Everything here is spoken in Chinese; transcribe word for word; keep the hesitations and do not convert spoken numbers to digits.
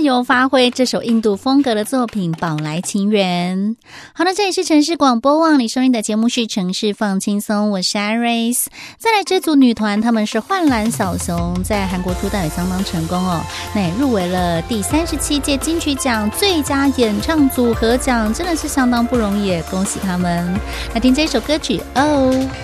自由发挥这首印度风格的作品《宝来情缘》。好的，这里是城市广播网，你收听的节目是城市放轻松，我是 Iris。 再来这组女团，他们是幻蓝小熊，在韩国出道也相当成功哦，那也入围了第三十七届金曲奖最佳演唱组合奖，真的是相当不容易，恭喜他们。来听这首歌曲哦。